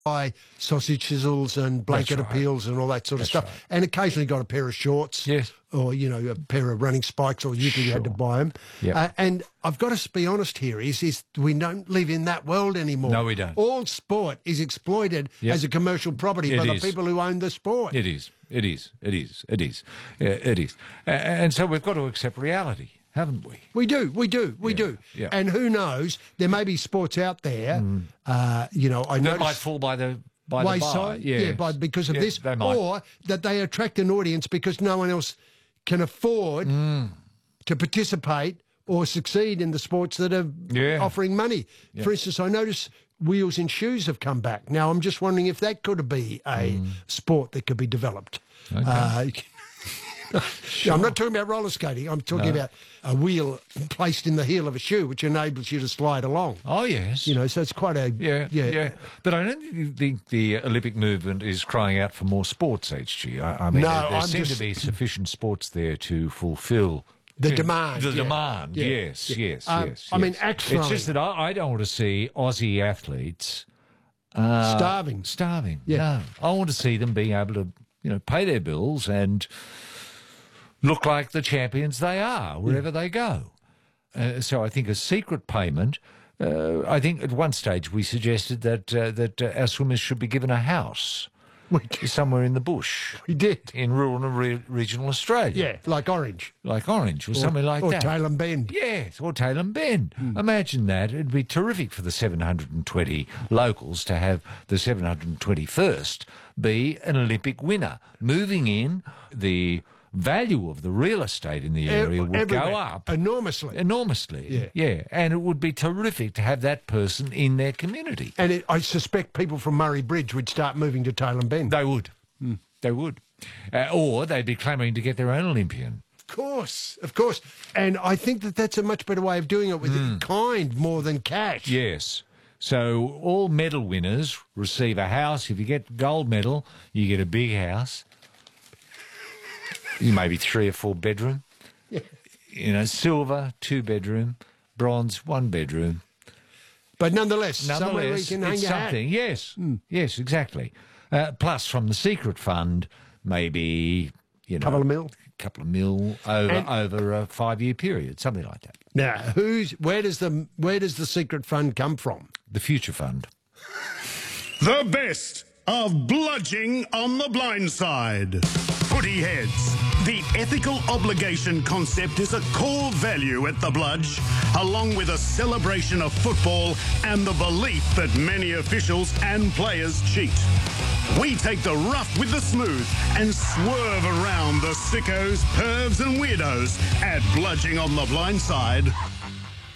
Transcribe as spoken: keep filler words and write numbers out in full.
buy sausage sizzles and blanket That's right. appeals and all that sort of That's stuff, right. and occasionally got a pair of shorts, Yes. or you know, a pair of running spikes, or usually you had to Sure. buy them. Yep. Uh, and I've got to be honest here: is is we don't live in that world anymore. No, we don't. All sport is exploited Yep. as a commercial property It by is. the people who own the sport. It is. It is. It is. It is. Uh, it is. Uh, and so we've got to accept reality, haven't we? We do, we do, we Yeah, do. yeah. And who knows? There may be sports out there. Uh, you know, I That noticed might fall by the by the by. wayside, yeah, Yes. by, because of Yeah, this, they might. or that they attract an audience because no one else can afford Mm. to participate or succeed in the sports that are Yeah. offering money. For instance, I notice wheels in shoes have come back. Now, I'm just wondering if that could be a Mm. sport that could be developed. Uh, I'm not talking about roller skating. I'm talking about a wheel placed in the heel of a shoe, which enables you to slide along. Oh yes. You know, so it's quite a Yeah, yeah. yeah, But I don't think the Olympic movement is crying out for more sports, H G. I, I mean, No, there, there I'm seem just- to be sufficient sports there to fulfil The to- demand, The yeah. demand, Yeah, yes, yeah. yes, Um, yes. I mean, yes. axe It's just throwing. that I, I don't want to see Aussie athletes uh, Starving. Starving. Yeah. No, I want to see them being able to, you know, pay their bills and look like the champions they are wherever they go. Uh, so I think a secret payment. Uh, I think at one stage we suggested that uh, that uh, our swimmers should be given a house We did. somewhere in the bush We did. in rural and re- regional Australia, Yeah, like Orange. like Orange or, something like or that. Tailem Bend. Yes, or Tailem Bend. Hmm. Imagine that. It'd be terrific for the seven hundred twenty locals to have the seven hundred twenty-first be an Olympic winner. Moving in, the value of the real estate in the area would Everywhere. go up enormously. enormously. Yeah. yeah. And it would be terrific to have that person in their community. And it, I suspect people from Murray Bridge would start moving to Tailem Bend. They would. They would. Uh, or they'd be clamouring to get their own Olympian. Of course, of course. And I think that that's a much better way of doing it with Hmm. kind more than cash. Yes. So all medal winners receive a house. If you get gold medal, you get a big house. Maybe three or four bedroom. Yeah. You know, silver, two bedroom. Bronze, one bedroom. But nonetheless, somewhere where you Nonetheless, can hang it's your hat. something. Yes. Yes, exactly. Uh, plus, from the secret fund, maybe, you know... Couple of mil. couple of mil over, And- over a five-year period, something like that. Now, who's where does the where does the secret fund come from? The future fund. The best of bludging on the blind side. Footy heads. The ethical obligation concept is a core value at the Bludge, along with a celebration of football and the belief that many officials and players cheat. We take the rough with the smooth and swerve around the sickos, pervs and weirdos at Bludging on the Blind Side.